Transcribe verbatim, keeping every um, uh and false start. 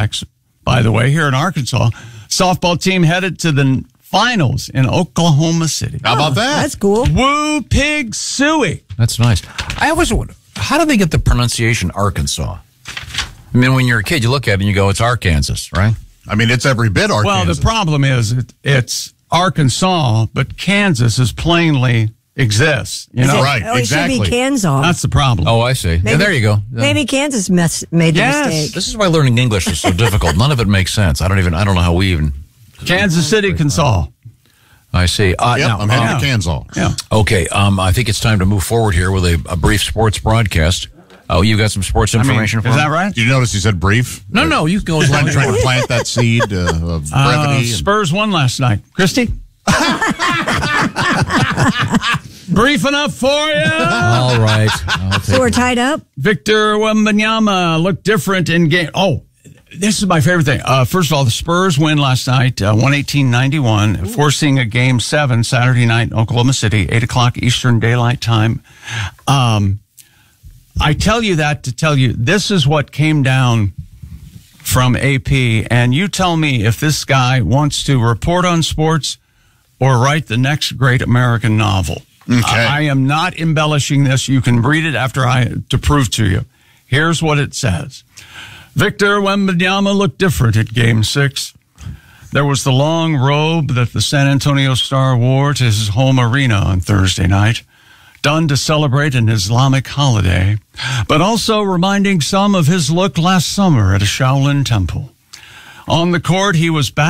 Razorbacks, by the way, here in Arkansas. Softball team headed to the finals in Oklahoma City. How about that? That's cool. Woo Pig Suey. That's nice. I always wonder, how do they get the pronunciation Arkansas? I mean, when you're a kid, you look at it and you go, it's Arkansas, right? I mean, it's every bit Arkansas. Well, the problem is it, it's Arkansas, but Kansas is plainly exists. You know, Is it- right, oh, it exactly. should be Kansas. That's the problem. Oh, I see. Yeah, there you go. Maybe Kansas mess, made the Yes. mistake. This is why learning English is so difficult. None of it makes sense. I don't even, I don't know how we even. Kansas City, Kansas. I see. Uh, Yep, now, I'm heading uh, to Kansas. Yeah. Okay, um, I think it's time to move forward here with a, a brief sports broadcast. Oh, you got some sports I mean, information is for me? that right? Did you notice he said brief? No, no, you can go as long I'm as you trying to want. plant that seed uh, of brevity. Uh, and- Spurs won last night. Christy? Brief enough for you? All right. I'll take So we're it. tied up? Victor Wembanyama looked different in game. Oh, this is my favorite thing. Uh, first of all, the Spurs win last night, uh, one eighteen ninety-one, forcing a game seven Saturday night in Oklahoma City, eight o'clock Eastern Daylight Time. Um, I tell you that to tell you this is what came down from A P, and you tell me if this guy wants to report on sports or write the next great American novel. Okay. I, I am not embellishing this. You can read it after I to prove to you. Here's what it says. Victor Wembanyama looked different at Game six. There was the long robe that the San Antonio Star wore to his home arena on Thursday night, done to celebrate an Islamic holiday, but also reminding some of his look last summer at a Shaolin temple. On the court, he was back